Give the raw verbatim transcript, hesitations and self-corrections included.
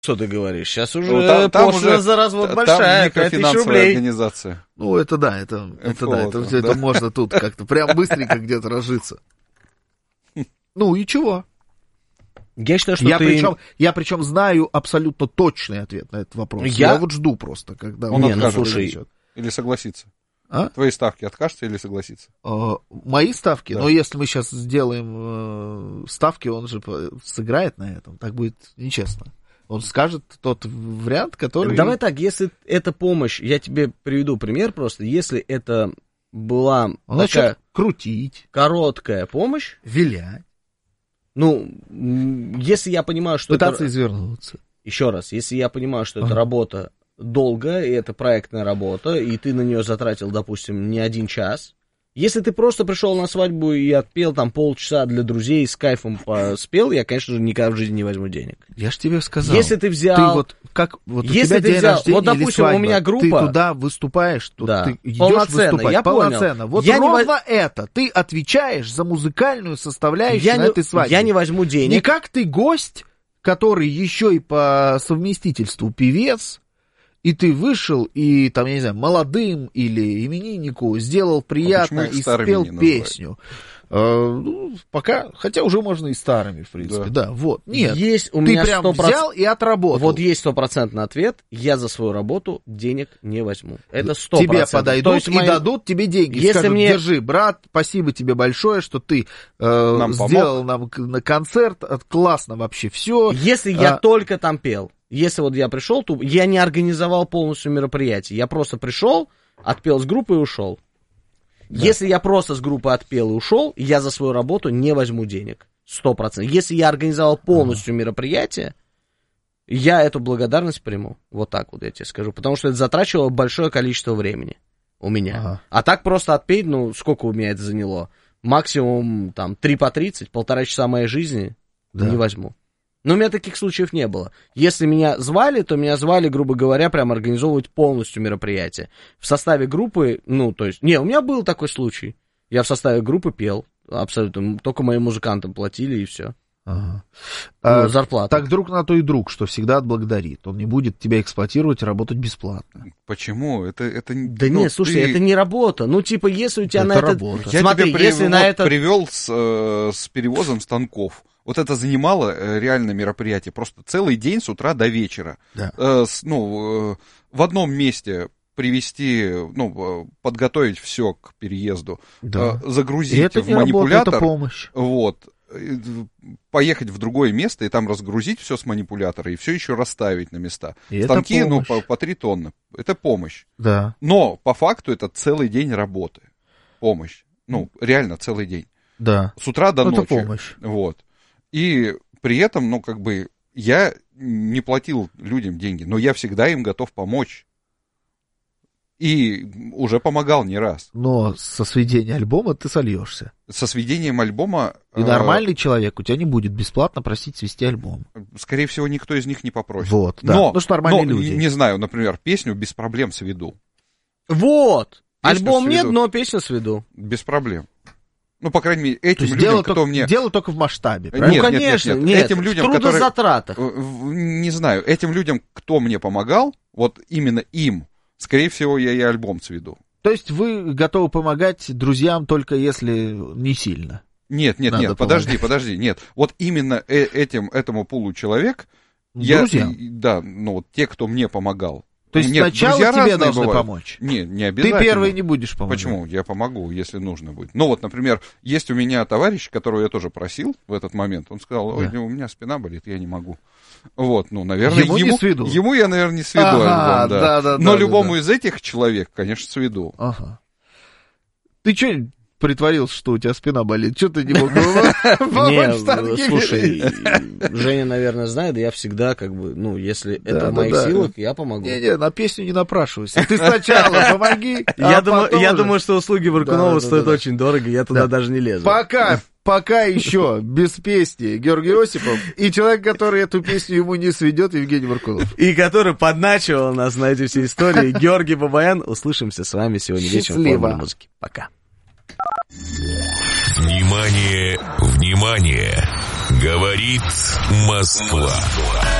Что ты говоришь? Сейчас уже ну, там, там пошлина уже, за развод там большая, пять тысяч рублей. Организация. Ну, это да, это, это да, это, да. это можно тут как-то прям быстренько где-то разжиться. Ну и чего? Я считаю, что я ты... Причем, я причем знаю абсолютно точный ответ на этот вопрос. Я, я вот жду просто, когда... Он не, откажет, ну, слушай... Или согласится. А? Твои ставки откажется или согласится? Uh, мои ставки? Да. Но если мы сейчас сделаем uh, ставки, он же сыграет на этом. Так будет нечестно. Он скажет тот вариант, который... Давай так, если это помощь, я тебе приведу пример просто, если это была он такая крутить, короткая помощь, вилять, ну, если я понимаю, что пытаться это... извернуться. Еще раз, если я понимаю, что ага. это работа долгая, и это проектная работа, и ты на нее затратил, допустим, не один час, если ты просто пришел на свадьбу и отпел там полчаса для друзей, с кайфом спел, я, конечно же, никогда в жизни не возьму денег. Я ж тебе сказал. Если ты взял... Ты вот, как, вот если у тебя ты день взял, рождения вот, допустим, или свадьба, у меня группа... ты туда выступаешь, тут да. ты идешь полноценно, выступать. Я полноценно. Понял. Вот я ровно не... это. Ты отвечаешь за музыкальную составляющую я на не... этой свадьбе. Я не возьму денег. Не как ты гость, который еще и по совместительству певец, и ты вышел и, там, я не знаю, молодым или имениннику сделал приятно а и спел песню. Uh, ну, пока, хотя уже можно и старыми, в принципе, да, да вот, нет, есть у ты меня прям сто процентов... взял и отработал. Вот есть стопроцентный ответ, я за свою работу денег не возьму, это сто процентов. Тебе подойдут и мои... дадут тебе деньги, если скажут, мне... держи, брат, спасибо тебе большое, что ты э, нам сделал нам на концерт, классно вообще все. Если а... я только там пел, если вот я пришел, то я не организовал полностью мероприятие, я просто пришел, отпел с группы и ушел. Да. Если я просто с группы отпел и ушел, я за свою работу не возьму денег. Сто процентов. Если я организовал полностью ага. мероприятие, я эту благодарность приму. Вот так вот я тебе скажу. Потому что это затрачивало большое количество времени у меня. Ага. А так просто отпеть, ну, сколько у меня это заняло? Максимум, там, три по тридцать, полтора часа моей жизни да. не возьму. Но у меня таких случаев не было. Если меня звали, то меня звали, грубо говоря, прям организовывать полностью мероприятие. В составе группы, ну, то есть... Не, у меня был такой случай. Я в составе группы пел, абсолютно. Только моим музыкантам платили, и все. Ага. Ну, а, зарплата. Так друг на то и друг, что всегда отблагодарит. Он не будет тебя эксплуатировать и работать бесплатно. Почему? Это, это... Да ну, нет, слушай, ты... это не работа. Ну, типа, если у тебя это на это... работа. Я Смотри, тебе если при... на вот это... привел с, э, с перевозом станков. Вот это занимало э, реально мероприятие. Просто целый день с утра до вечера. Да. Э, с, ну, э, в одном месте привести, ну, подготовить все к переезду, да. э, загрузить и это в не манипулятор. Работа, это помощь. Вот. Поехать в другое место и там разгрузить все с манипулятора и все еще расставить на места. И станки, ну, по, по три тонны. Это помощь. Да. Но по факту это целый день работы. Помощь. Ну, реально целый день. Да. С утра до это ночи. Помощь. Вот. И при этом, ну, как бы, я не платил людям деньги, но я всегда им готов помочь. И уже помогал не раз. Но со сведения альбома ты сольешься. Со сведением альбома... И нормальный э... человек у тебя не будет бесплатно просить свести альбом. Скорее всего, никто из них не попросит. Вот, да. Но, ну, что нормальные но, люди. Не знаю, например, песню без проблем сведу. Вот! Песню альбом сведу. нет, но песню сведу. Без проблем. Ну, по крайней мере, этим людям, дело кто только, мне... Дело только в масштабе, нет, правильно? Ну, конечно, нет, нет, нет. Этим людям, в трудозатратах. Которые... Не знаю, этим людям, кто мне помогал, вот именно им, скорее всего, я и альбом сведу. То есть вы готовы помогать друзьям только если не сильно? Нет, нет, Надо нет, подожди, подожди, нет. Вот именно э- этим, этому пулу человек, я, да, ну, вот те, кто мне помогал. То есть Нет, сначала тебе должны бывают. помочь? Не, не обязательно. Ты первый не будешь помогать? Почему? Я помогу, если нужно будет. Ну вот, например, есть у меня товарищ, которого я тоже просил в этот момент. Он сказал, ой, да. у меня спина болит, я не могу. Вот, ну, наверное, ему, ему, не сведу. ему я, наверное, не сведу ага, альбом, да. Да, да, Но да, любому да. из этих человек, конечно, сведу. Ага. Ты что притворился, что у тебя спина болит? Что ты не мог? Не, слушай, Женя, наверное, знает, я всегда как бы, ну, если это моих силах, я помогу. Не-не, на песню не напрашивайся. Ты сначала помоги, Я думаю, что услуги Варкунова стоят очень дорого, я туда даже не лезу. Пока, пока еще без песни Георгий Осипов и человек, который эту песню ему не сведет, Евгений Варкунов. И который подначивал нас на эти все истории, Георгий Бабаян. Услышимся с вами сегодня вечером в Формуле музыки. Пока. Внимание, внимание! Говорит Москва.